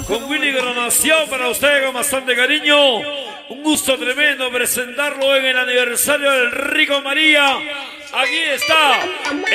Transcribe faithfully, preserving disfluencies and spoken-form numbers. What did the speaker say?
con Willy Granación para ustedes con bastante cariño. Un gusto tremendo presentarlo en el aniversario del Rico María. Aquí está